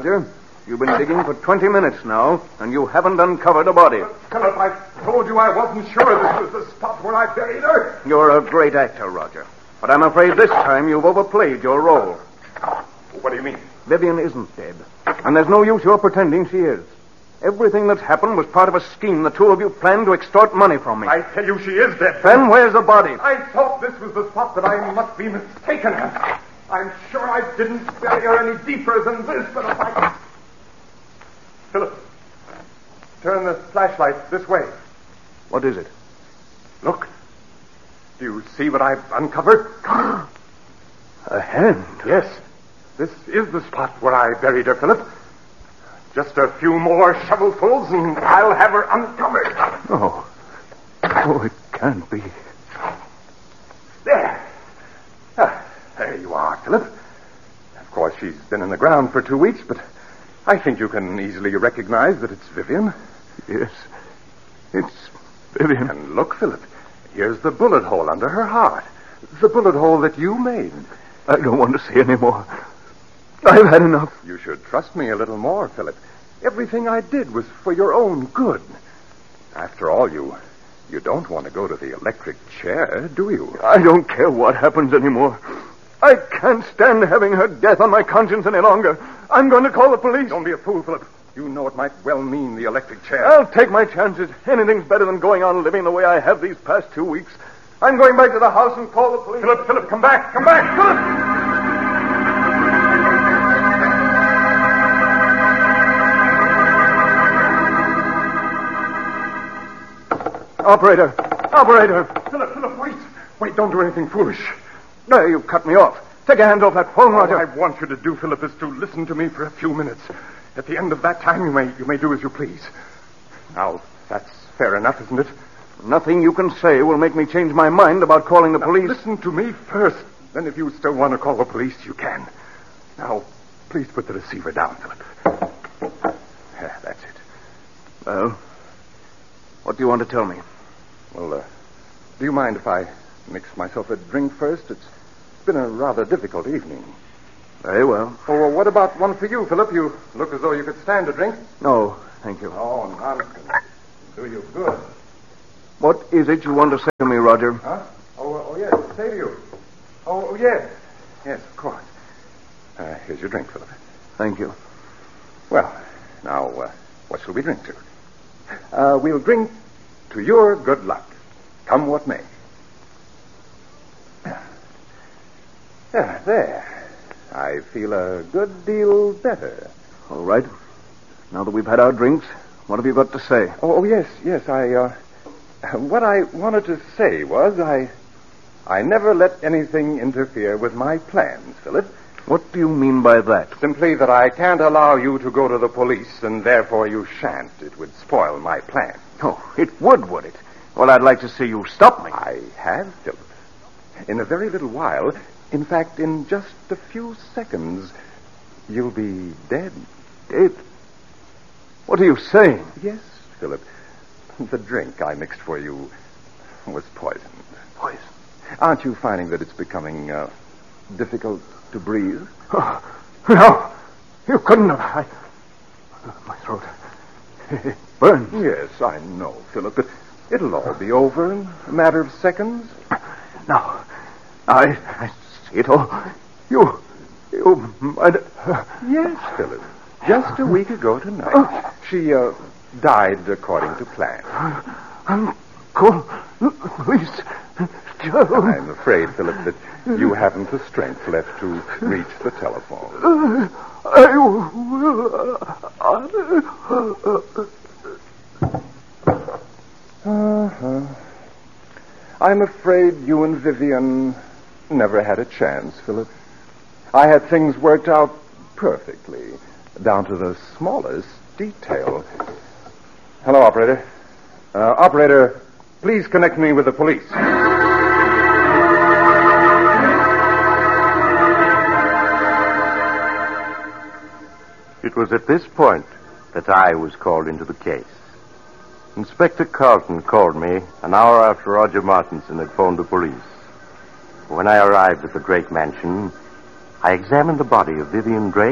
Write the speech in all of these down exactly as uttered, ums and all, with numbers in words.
Roger. You've been digging for twenty minutes now, and you haven't uncovered a body. Philip, I told you I wasn't sure this was the spot where I buried her. You're a great actor, Roger. But I'm afraid this time you've overplayed your role. What do you mean? Vivian isn't dead. And there's no use your pretending she is. Everything that's happened was part of a scheme the two of you planned to extort money from me. I tell you she is dead. Then where's the body? I thought this was the spot, but I must be mistaken. I'm sure I didn't bury her any deeper than this, but if I... Philip, turn the flashlight this way. What is it? Look. Do you see what I've uncovered? A hand? Yes. This is the spot where I buried her, Philip. Just a few more shovelfuls and I'll have her uncovered. Oh. Oh, it can't be. There. Ah, there you are, Philip. Of course, she's been in the ground for two weeks, but I think you can easily recognize that it's Vivian. Yes. It's Vivian. And look, Philip, here's the bullet hole under her heart. The bullet hole that you made. I don't want to see any more. I've had enough. You should trust me a little more, Philip. Everything I did was for your own good. After all, you you don't want to go to the electric chair, do you? I don't care what happens anymore. I can't stand having her death on my conscience any longer. I'm going to call the police. Don't be a fool, Philip. You know it might well mean the electric chair. I'll take my chances. Anything's better than going on living the way I have these past two weeks. I'm going back to the house and call the police. Philip, Philip, come back. Come back. Philip! Operator! Operator! Philip, Philip, wait. Wait, don't do anything foolish. No, you cut me off. Take your hands off that phone, Roger. All I want you to do, Philip, is to listen to me for a few minutes. At the end of that time, you may you may do as you please. Now, that's fair enough, isn't it? Nothing you can say will make me change my mind about calling the Now, police. Listen to me first. Then if you still want to call the police, you can. Now, please put the receiver down, Philip. Yeah, that's it. Well, what do you want to tell me? Well, uh, do you mind if I mix myself a drink first? It's been a rather difficult evening. Very well. Oh, well, what about one for you, Philip? You look as though you could stand a drink. No, thank you. Oh, nonsense. Do you good. What is it you want to say to me, Roger? Huh? Oh, oh yes, say to you. Oh, oh, yes. Yes, of course. Uh, here's your drink, Philip. Thank you. Well, now, uh, what shall we drink to? Uh, we'll drink to your good luck, come what may. Yeah, there. I feel a good deal better. All right. Now that we've had our drinks, what have you got to say? Oh, oh yes, yes, I, uh... What I wanted to say was I... I never let anything interfere with my plans, Philip. What do you mean by that? Simply that I can't allow you to go to the police, and therefore you shan't. It would spoil my plan. Oh, it would, would it? Well, I'd like to see you stop me. I have, Philip. In a very little while, in fact, in just a few seconds, you'll be dead. Dead? What are you saying? Yes, Philip. The drink I mixed for you was poisoned. Poison? Aren't you finding that it's becoming uh, difficult to breathe? Oh, no. You couldn't have. I... My throat. It burns. Yes, I know, Philip, but it'll all be over in a matter of seconds. Now, I, I see it all. You, you murdered her. Yes, Philip. Just a week ago tonight, she uh, died according to plan. Uncle, please, Joe. I'm afraid, Philip, that you haven't the strength left to reach the telephone. I will. Uh-huh. I'm afraid you and Vivian never had a chance, Philip. I had things worked out perfectly, down to the smallest detail. Hello, operator. Uh, operator, please connect me with the police. It was at this point that I was called into the case. Inspector Carlton called me an hour after Roger Martinson had phoned the police. When I arrived at the Drake mansion, I examined the body of Vivian Drake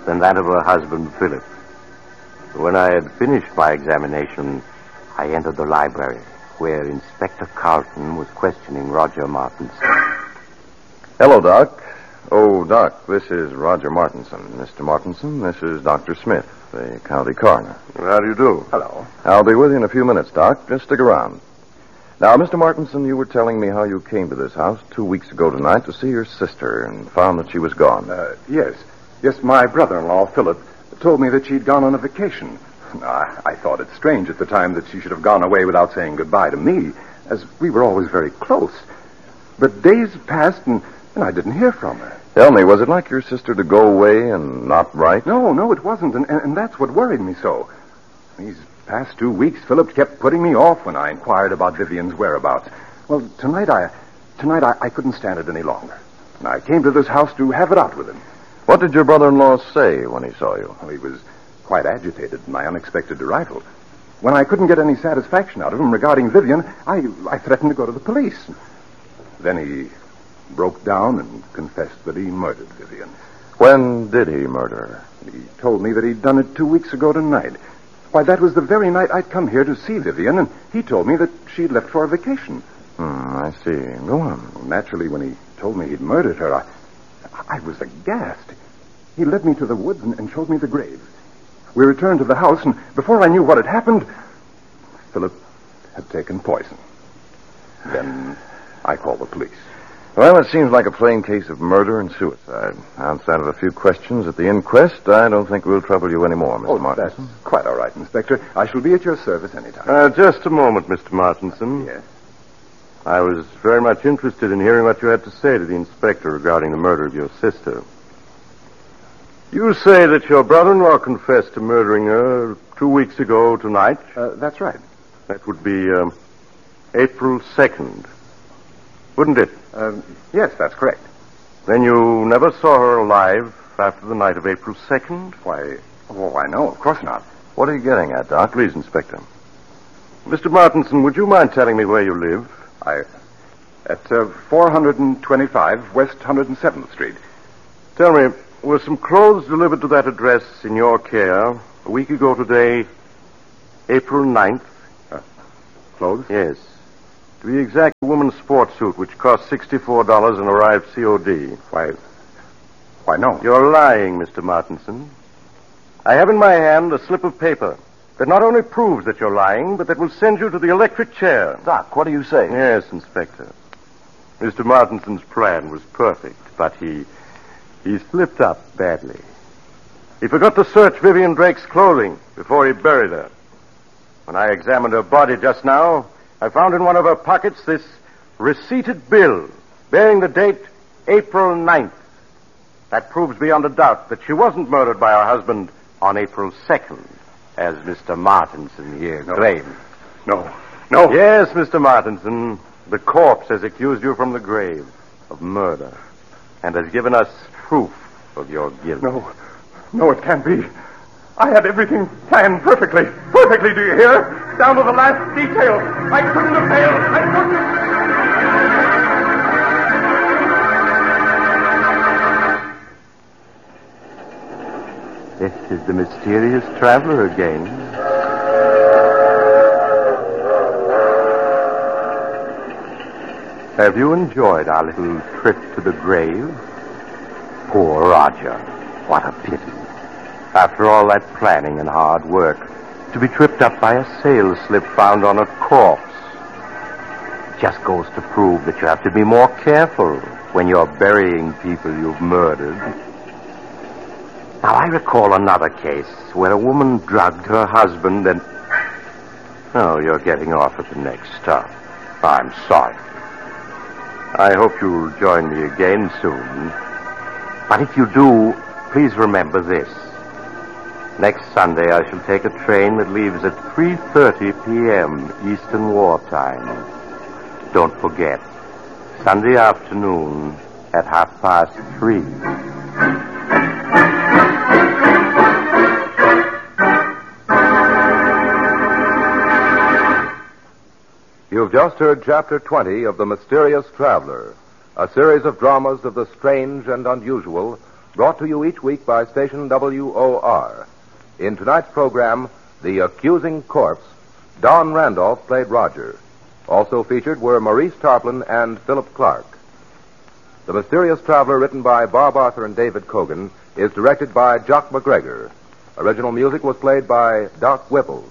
than that of her husband, Philip. When I had finished my examination, I entered the library, where Inspector Carlton was questioning Roger Martinson. Hello, Doc. Oh, Doc, this is Roger Martinson. Mister Martinson, this is Doctor Smith, the county coroner. How do you do? Hello. I'll be with you in a few minutes, Doc. Just stick around. Now, Mister Martinson, you were telling me how you came to this house two weeks ago tonight to see your sister and found that she was gone. Uh, yes. Yes, my brother-in-law, Philip, told me that she'd gone on a vacation. I, I thought it strange at the time that she should have gone away without saying goodbye to me, as we were always very close. But days passed, and, and I didn't hear from her. Tell me, was it like your sister to go away and not write? No, no, it wasn't, and, and, and that's what worried me so. These past two weeks, Philip kept putting me off when I inquired about Vivian's whereabouts. Well, tonight I tonight I, I couldn't stand it any longer. And I came to this house to have it out with him. What did your brother-in-law say when he saw you? Well, he was quite agitated at my unexpected arrival. When I couldn't get any satisfaction out of him regarding Vivian, I, I threatened to go to the police. Then he broke down and confessed that he murdered Vivian. When did he murder her? He told me that he'd done it two weeks ago tonight. Why, that was the very night I'd come here to see Vivian, and he told me that she'd left for a vacation. Hmm, I see. Go on. Well, naturally, when he told me he'd murdered her, I, I was aghast. He led me to the woods and, and showed me the grave. We returned to the house, and before I knew what had happened, Philip had taken poison. Then I called the police. Well, it seems like a plain case of murder and suicide. Outside of a few questions at the inquest, I don't think we'll trouble you anymore, Mister Oh, Martinson. that's quite all right, Inspector. I shall be at your service anytime. Uh, just a moment, Mister Martinson. Yes? I was very much interested in hearing what you had to say to the inspector regarding the murder of your sister. You say that your brother-in-law confessed to murdering her two weeks ago tonight? Uh, that's right. That would be um, April second, wouldn't it? Uh, yes, that's correct. Then you never saw her alive after the night of April second? Why, oh, I know. Of course not. What are you getting at, Doc? Please, Inspector. Mister Martinson, would you mind telling me where you live? I... At uh, four twenty-five West one hundred seventh Street. Tell me, were some clothes delivered to that address in your care a week ago today, April ninth? Uh, clothes? Yes. To be exact, a woman's sports suit, which cost sixty-four dollars and arrived C O D. Why, why, no. You're lying, Mister Martinson. I have in my hand a slip of paper that not only proves that you're lying, but that will send you to the electric chair. Doc, what are you saying? Yes, Inspector. Mister Martinson's plan was perfect, but he... he slipped up badly. He forgot to search Vivian Drake's clothing before he buried her. When I examined her body just now, I found in one of her pockets this receipted bill bearing the date April ninth. That proves beyond a doubt that she wasn't murdered by her husband on April second, as Mister Martinson here No. claims. No. No. Yes, Mister Martinson, the corpse has accused you from the grave of murder and has given us proof of your guilt. No. No, it can't be. I had everything planned perfectly. Perfectly, do you hear? Down to the last detail. I couldn't have failed. I couldn't. This is the mysterious traveler again. Have you enjoyed our little trip to the grave? Poor Roger. What a pity. After all that planning and hard work, to be tripped up by a sales slip found on a corpse. It just goes to prove that you have to be more careful when you're burying people you've murdered. Now, I recall another case where a woman drugged her husband and... Oh, you're getting off at the next stop. I'm sorry. I hope you'll join me again soon. But if you do, please remember this. Next Sunday, I shall take a train that leaves at three thirty p.m. Eastern War Time. Don't forget, Sunday afternoon at half past three. You've just heard Chapter twenty of The Mysterious Traveler, a series of dramas of the strange and unusual, brought to you each week by station W O R. In tonight's program, The Accusing Corpse, Don Randolph played Roger. Also featured were Maurice Tarplin and Philip Clark. The Mysterious Traveler, written by Bob Arthur and David Cogan, is directed by Jock McGregor. Original music was played by Doc Whipple.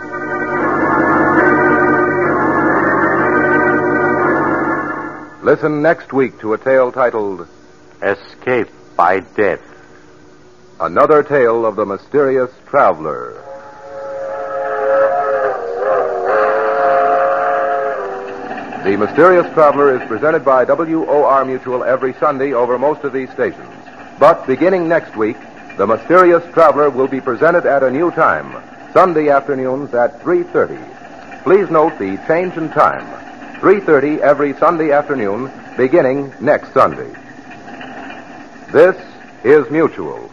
Listen next week to a tale titled Escape by Death. Another Tale of the Mysterious Traveler. The Mysterious Traveler is presented by W O R Mutual every Sunday over most of these stations. But beginning next week, The Mysterious Traveler will be presented at a new time, Sunday afternoons at three thirty. Please note the change in time. three thirty every Sunday afternoon, beginning next Sunday. This is Mutual.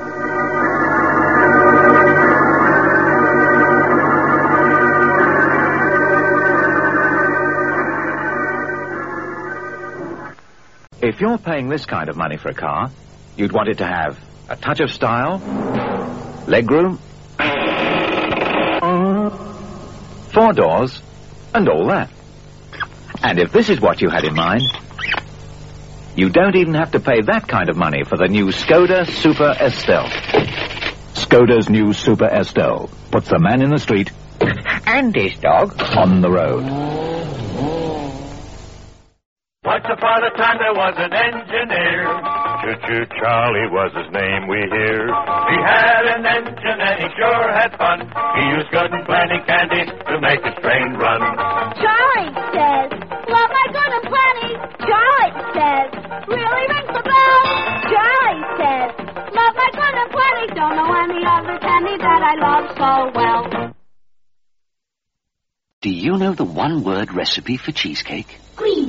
If you're paying this kind of money for a car, you'd want it to have a touch of style, legroom, four doors, and all that. And if this is what you had in mind, you don't even have to pay that kind of money for the new Skoda Super Estelle. Skoda's new Super Estelle puts the man in the street and his dog on the road. Once upon a time there was an engineer. Choo-choo Charlie was his name, we hear. He had an engine and he sure had fun. He used good and plenty candy to make his train run. Charlie says, love my good and plenty. Charlie says, really rings the bell. Charlie says, love my good and plenty. Don't know any other candy that I love so well. Do you know the one-word recipe for cheesecake? Green.